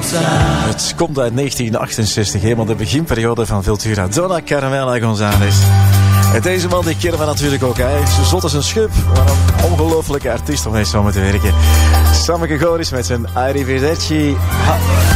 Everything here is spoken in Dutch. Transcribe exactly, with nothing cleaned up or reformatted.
Het komt uit negentien achtenzestig, helemaal de beginperiode van Vultura. Donna Carmela González. En deze man die kennen we natuurlijk ook. Hij is zo zot als een schub. Wat een ongelofelijke artiest om mee samen te werken. Sammeke Goris met zijn Arrivederci. Ha.